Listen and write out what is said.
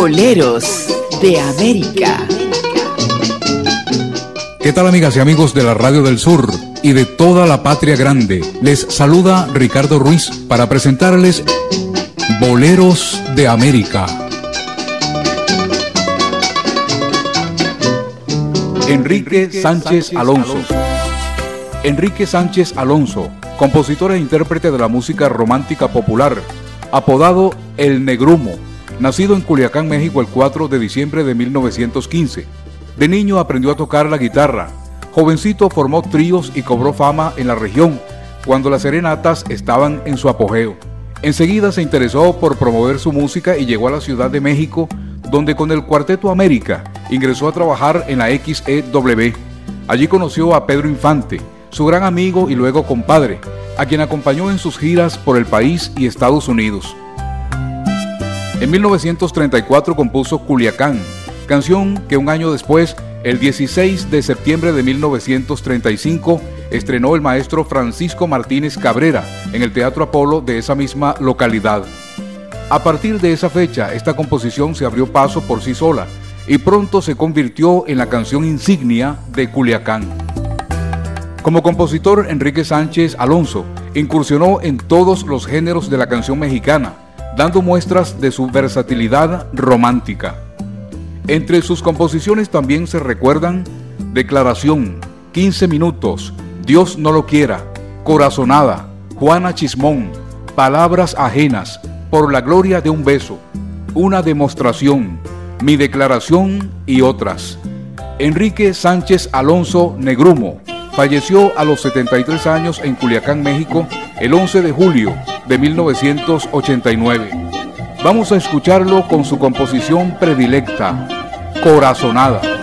Boleros de América. ¿Qué tal, amigas y amigos de la Radio del Sur y de toda la patria grande? Les saluda Ricardo Ruiz para presentarles Boleros de América. Enrique Sánchez Alonso. Enrique Sánchez Alonso, compositor e intérprete de la música romántica popular, apodado El Negrumo, nacido en Culiacán, México, el 4 de diciembre de 1915. De niño aprendió a tocar la guitarra. Jovencito formó tríos y cobró fama en la región cuando las serenatas estaban en su apogeo. Enseguida se interesó por promover su música y llegó a la Ciudad de México, donde con el Cuarteto América ingresó a trabajar en la XEW. Allí conoció a Pedro Infante, su gran amigo y luego compadre, a quien acompañó en sus giras por el país y Estados Unidos. En 1934 compuso Culiacán, canción que un año después, el 16 de septiembre de 1935, estrenó el maestro Francisco Martínez Cabrera en el Teatro Apolo de esa misma localidad. A partir de esa fecha, esta composición se abrió paso por sí sola y pronto se convirtió en la canción insignia de Culiacán. Como compositor, Enrique Sánchez Alonso incursionó en todos los géneros de la canción mexicana, dando muestras de su versatilidad romántica. Entre sus composiciones también se recuerdan Declaración, 15 minutos, Dios no lo quiera, Corazonada, Juana Chismón, Palabras ajenas, Por la gloria de un beso, Una demostración, Mi declaración y otras. Enrique Sánchez Alonso Negrumo falleció a los 73 años en Culiacán, México, el 11 de julio de 1989. Vamos a escucharlo con su composición predilecta, Corazonada.